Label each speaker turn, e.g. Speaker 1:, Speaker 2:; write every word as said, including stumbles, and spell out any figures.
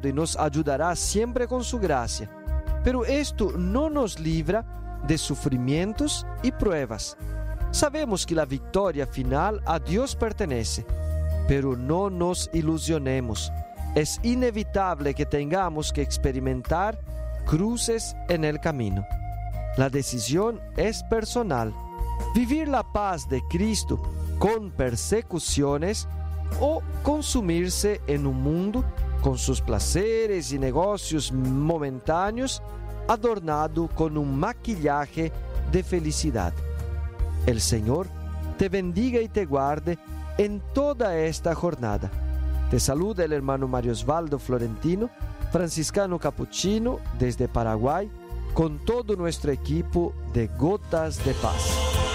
Speaker 1: amado y nos ayudará siempre con su gracia. Pero esto no nos libra de sufrimientos y pruebas. Sabemos que la victoria final a Dios pertenece, pero no nos ilusionemos. Es inevitable que tengamos que experimentar cruces en el camino. La decisión es personal. Vivir la paz de Cristo con persecuciones o consumirse en un mundo con sus placeres y negocios momentáneos adornado con un maquillaje de felicidad. El Señor te bendiga y te guarde en toda esta jornada. Te saluda el hermano Mario Osvaldo Florentino, franciscano capuchino desde Paraguay, con todo nuestro equipo de Gotas de Paz.